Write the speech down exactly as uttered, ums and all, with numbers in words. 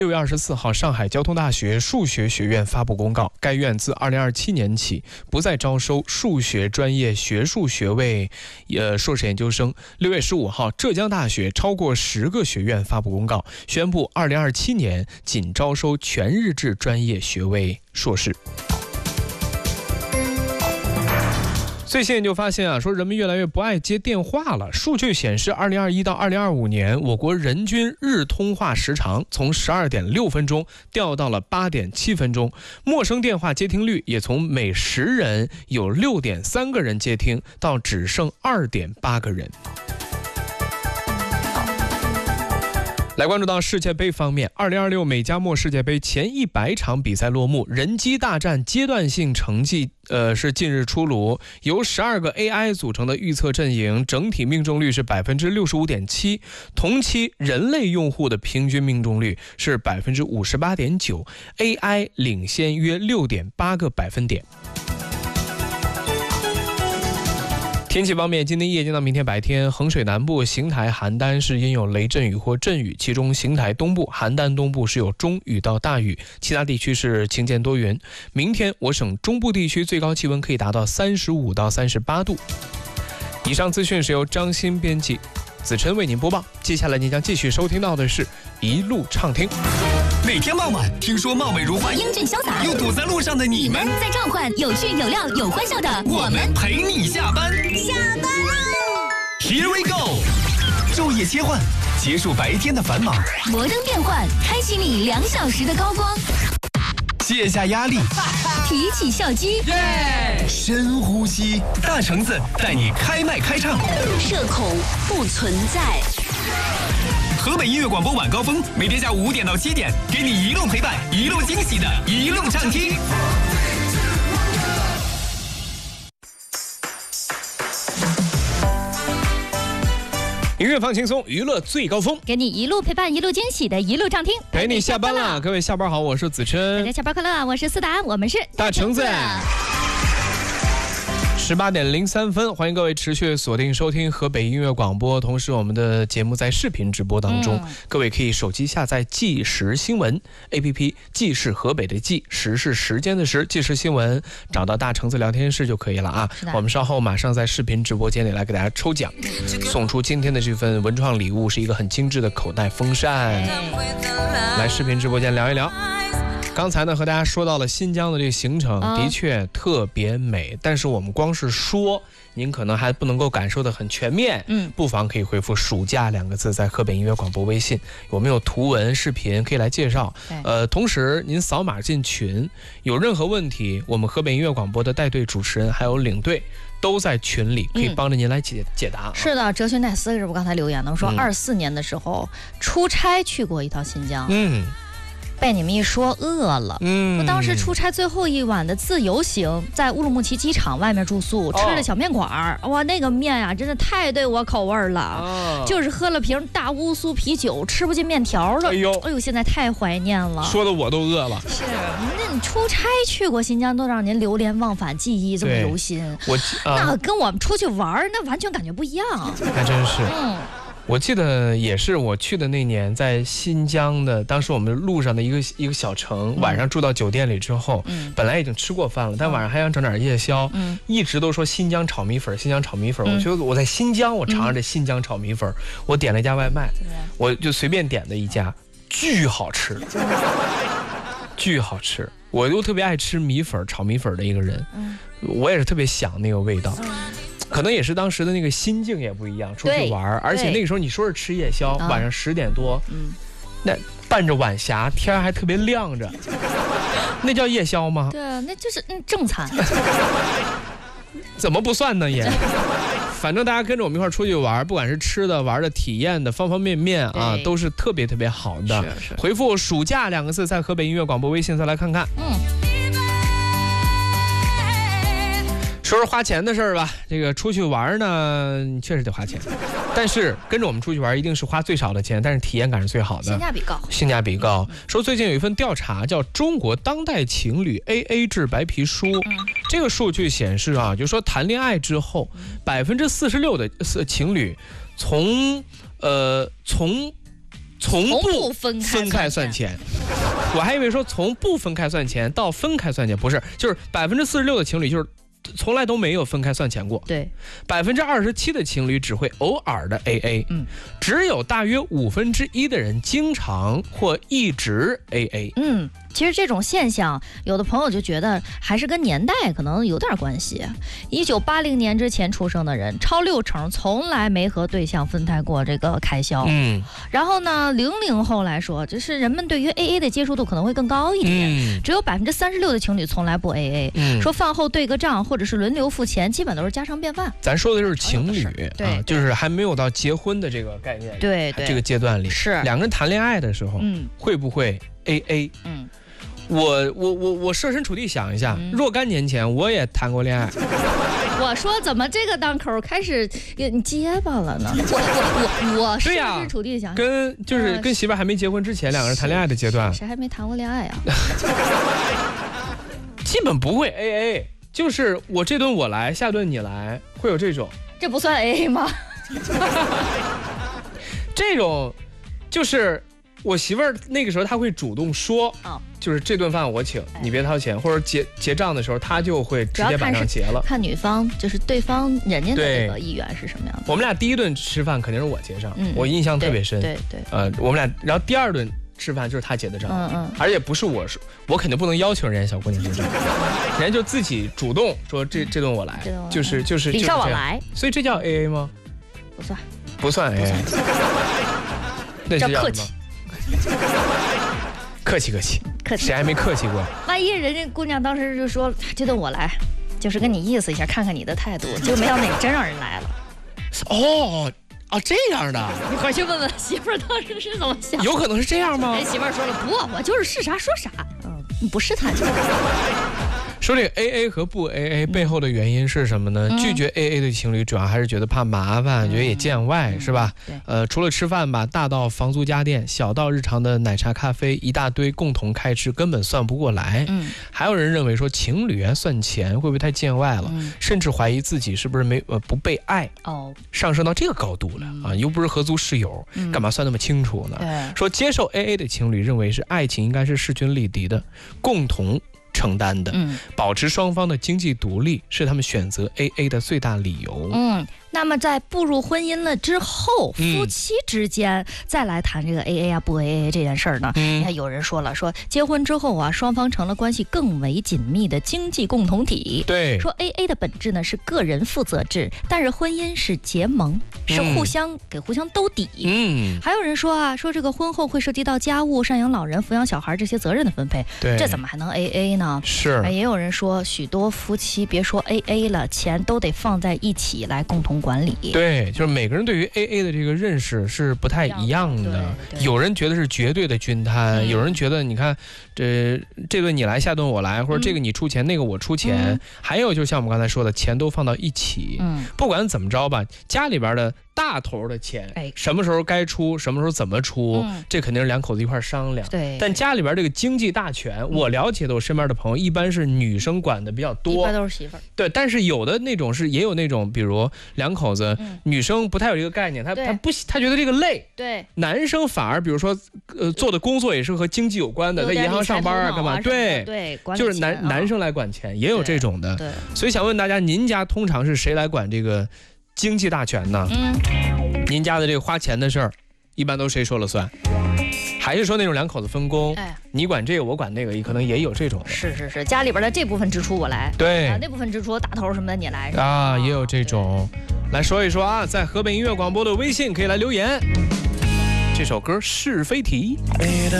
六月二十四号，上海交通大学数学学院发布公告，该院自二零二七年起不再招收数学专业学术学位，呃，硕士研究生。六月十五号，浙江大学超过十个学院发布公告，宣布二零二七年仅招收全日制专业学位硕士。最新研究发现啊，说人们越来越不爱接电话了。数据显示，二零二一到二零二五年，我国人均日通话时长从十二点六分钟掉到了八点七分钟，陌生电话接听率也从每十人有六点三个人接听，到只剩二点八个人。来关注到世界杯方面，二零二六美加墨世界杯前一百场比赛落幕，人机大战阶段性成绩呃是近日出炉，由十二个 A I 组成的预测阵营，整体命中率是百分之六十五点七，同期人类用户的平均命中率是百分之五十八点九 ，A I 领先约六点八个百分点。天气方面，今天夜间到明天白天，衡水南部、邢台、邯郸是阴有雷阵雨或阵雨，其中邢台东部、邯郸东部是有中雨到大雨，其他地区是晴间多云。明天我省中部地区最高气温可以达到三十五到三十八度。以上资讯是由张鑫编辑，子琛为您播报。接下来您将继续收听到的是一路畅听。 每天傍晚，听说貌美如花、 英俊潇洒又堵在路上的你们， 在召唤有趣有料有欢笑的我们陪你下班。 下班喽 Here we go， 昼夜切换，结束白天的繁忙， 摩登变换，开启你两小时的高光， 卸下压力， 提起笑肌， 深呼吸，大橙子带你开麦开唱， 社恐不存在。 河北音乐广播晚高峰，每天下午五点到七点，给你一路陪伴，一路惊喜的一路畅听。 音乐放轻松，娱乐最高峰， 给你一路陪伴，一路惊喜的一路畅听。 陪你下班了，各位下班好，我是子琛。 大家下班快乐，我是思达，我们是大橙子。十八点零三分，欢迎各位持续锁定收听河北音乐广播，同时我们的节目在视频直播当中，嗯、各位可以手机下载即时新闻 A P P， 即是河北的即，时是时间的时，即时新闻，找到大橙子聊天室就可以了啊。我们稍后马上在视频直播间里来给大家抽奖，送出今天的这份文创礼物，是一个很精致的口袋风扇。来视频直播间聊一聊。刚才呢和大家说到了新疆的这个行程，的确特别美，但是我们光是说，您可能还不能够感受得很全面。嗯，不妨可以回复暑假两个字，在河北音乐广播微信，我们有图文视频可以来介绍。呃，同时您扫码进群，有任何问题，我们河北音乐广播的带队主持人还有领队都在群里，可以帮着您来解、嗯、解答。 是的，哲学奈斯是不刚才留言的，说二四年的时候、嗯、出差去过一趟新疆。嗯。被你们一说饿了，嗯，我当时出差最后一晚的自由行，在乌鲁木齐机场外面住宿，吃了小面馆、哦、哇，那个面呀、啊，真的太对我口味了、哦，就是喝了瓶大乌苏啤酒，吃不进面条了。哎呦，哎呦，现在太怀念了， 说的我都饿了。 是，那你出差去过新疆，都让您流连忘返，记忆这么犹新。 我、 呃、那跟我们出去玩，那完全感觉不一样。 还真是，嗯。我记得也是我去的那年，在新疆的，当时我们路上的一个一个小城，晚上住到酒店里之后，嗯、本来已经吃过饭了，但晚上还想整点夜宵，嗯、一直都说新疆炒米粉，新疆炒米粉。嗯、我觉得我在新疆，我尝尝这新疆炒米粉，嗯、我点了一家外卖，我就随便点的一家，巨好吃，巨好吃。我又特别爱吃米粉、炒米粉的一个人，嗯、我也是特别想那个味道。嗯，可能也是当时的那个心境也不一样，出去玩，而且那个时候你说是吃夜宵，晚上十点多，嗯，那伴着晚霞，天还特别亮着，那叫夜宵吗？ 对啊，那就是嗯正餐。 怎么不算呢也？反正大家跟着我们一块出去玩，不管是吃的、玩的、体验的，方方面面啊，都是特别特别好的。是是。回复“暑假”两个字，在河北音乐广播微信再来看看。嗯。说说花钱的事儿吧，这个出去玩呢，确实得花钱，但是跟着我们出去玩一定是花最少的钱，但是体验感是最好的， 性价比高， 性价比高。嗯、说最近有一份调查叫《中国当代情侣 A A 制白皮书》，嗯、这个数据显示啊，就是说谈恋爱之后，百分之四十六的情侣从呃从从不分分开算钱。我还以为说从不分开算钱到分开算钱，不是，就是百分之四十六的情侣就是从来都没有分开算钱过。 对， 百分之二十七的情侣只会偶尔的 A A， 嗯，只有大约五分之一的人经常或一直 A A。 嗯。其实这种现象，有的朋友就觉得还是跟年代可能有点关系。一九八零年之前出生的人，超六成从来没和对象分开过这个开销。嗯，然后呢，零零后来说，就是人们对于 A A 的接受度可能会更高一点。嗯，只有百分之三十六的情侣从来不 A A。嗯，说饭后对个账或者是轮流付钱，基本都是家常便饭。 咱说的就是情侣， 对、 啊，就是还没有到结婚的这个概念。 对对， 这个阶段里是两个人谈恋爱的时候，嗯，会不会 A A？ 嗯。我我我我设身处地想一下，嗯、若干年前我也谈过恋爱。 我说怎么这个档口开始你结巴了呢？我我我我设身处地想， 跟就是跟媳妇还没结婚之前，两个人谈恋爱的阶段， 谁还没谈过恋爱啊？ 基本不会 A A， 就是我这顿我来，下顿你来，会有这种。 这不算 A A 吗？ 这种就是。我媳妇儿那个时候她会主动说，哦、就是这顿饭我请，你别掏钱，或者结结账的时候她就会直接板上结了。 看女方就是对方人家的这个意愿是什么样的。 我们俩第一顿吃饭肯定是我结账，嗯、我印象特别深。 对 对, 对。 呃，我们俩，然后第二顿吃饭就是她结的账，嗯嗯，而且不是我说，我肯定不能要求人家小姑娘结账，人家就自己主动说这这顿我来，就是就是礼尚往来， 所以这叫 A A 吗？ 不算， 不算 A A， 那叫客气。 客气客气， 客气， 谁还没客气过？ 万一人家姑娘当时就说这顿我来，就是跟你意思一下，看看你的态度，就没想到你真让人来了。 哦哦，这样的， 你回去问问媳妇儿当时是怎么想。 有可能是这样吗？ 人媳妇儿说了，不，我就是是啥说啥，嗯，你不试探。 说这个 A A 和不 A A 背后的原因是什么呢？嗯、拒绝 A A 的情侣主要还是觉得怕麻烦，嗯、觉得也见外，嗯、是吧？ 对。 呃，除了吃饭吧，大到房租家电，小到日常的奶茶咖啡，一大堆共同开支，根本算不过来。嗯。还有人认为说情侣啊算钱会不会太见外了？嗯、甚至怀疑自己是不是没呃不被爱哦，上升到这个高度了、嗯、啊！又不是合租室友，嗯、干嘛算那么清楚呢？对。说接受 A A 的情侣认为是爱情应该是势均力敌的，共同承担的，嗯，保持双方的经济独立是他们选择 A A 的最大理由。 嗯，那么在步入婚姻了之后，嗯、夫妻之间再来谈这个 A A 啊不 A A 这件事儿呢，嗯、你看有人说了，说结婚之后啊，双方成了关系更为紧密的经济共同体。 对， 说 A A 的本质呢是个人负责制，但是婚姻是结盟，是互相、嗯、给互相兜底。嗯，还有人说啊，说这个婚后会涉及到家务、赡养老人、抚养小孩这些责任的分配， 对， 这怎么还能 A A 呢？ 是， 也有人说，许多夫妻别说 A A 了，钱都得放在一起来共同管理。 对，就是每个人对于 A A 的这个认识是不太一样的。有人觉得是绝对的均摊，嗯、有人觉得你看，这这顿你来，下顿我来，或者这个你出钱，嗯、那个我出钱。嗯、还有就像我们刚才说的，钱都放到一起。嗯，不管怎么着吧，家里边的大头的钱，哎，什么时候该出，什么时候怎么出，嗯、这肯定是两口子一块商量。 对， 但家里边这个经济大权，嗯、我了解的，我身边的朋友一般是女生管的比较多， 一般都是媳妇儿。 对，但是有的那种是也有那种，比如两口子，嗯、女生不太有这个概念，她她不她觉得这个累。 对， 男生反而比如说，呃，做的工作也是和经济有关的，在银行上班啊，干嘛？对对， 就是男、哦、男生来管钱，也有这种的。 对，对所以想问大家，您家通常是谁来管这个经济大权呢？嗯。您家的这个花钱的事儿，一般都谁说了算？还是说那种两口子分工？哎，你管这个，我管那个，可能也有这种的。 是是是，家里边的这部分支出我来， 对， 啊、那部分支出大头什么的你来啊，也有这种。来说一说啊，在河北音乐广播的微信可以来留言。这首歌是非题。